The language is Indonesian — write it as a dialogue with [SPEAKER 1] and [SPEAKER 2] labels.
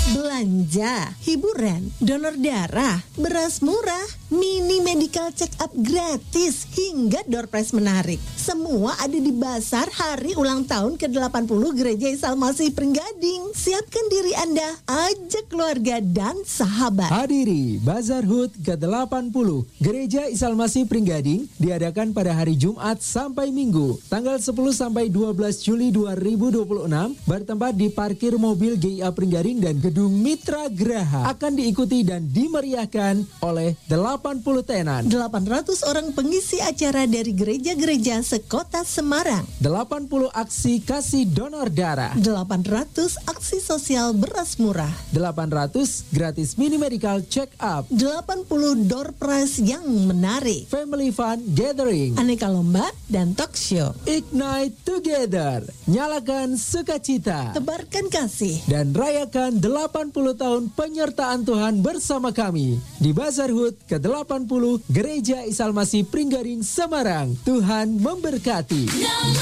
[SPEAKER 1] Belanja, hiburan, donor darah, beras murah, mini medical check up gratis, hingga door prize menarik. Semua ada di Bazar Hari Ulang Tahun ke-80 Gereja Isa Al-Masih Pringgading. Siapkan diri Anda, ajak keluarga dan sahabat.
[SPEAKER 2] Hadiri Bazar HUT ke-80 Gereja Isa Al-Masih Pringgading diadakan pada hari Jumat sampai Minggu, tanggal 10 sampai 12 Juli 2026, bertempat di parkir mobil GIA Pringgading dan Gedung Mitra Graha. Akan diikuti dan dimeriahkan oleh 80 tenan,
[SPEAKER 1] 800 orang pengisi acara dari gereja-gereja sekota Semarang,
[SPEAKER 2] 80 aksi kasih donor darah,
[SPEAKER 1] 800 aksi sosial beras murah,
[SPEAKER 2] 800 gratis mini medical check up,
[SPEAKER 1] 80 door prize yang menarik,
[SPEAKER 2] family fun gathering,
[SPEAKER 1] aneka lomba dan talk show.
[SPEAKER 2] Ignite Together, nyalakan sukacita,
[SPEAKER 1] Tebarkan kasih,
[SPEAKER 2] dan rayakan 80 tahun penyertaan Tuhan bersama kami di Bazar HUT ke-80 Gereja Isa Al-Masih Pringgading Semarang. Tuhan memberkati.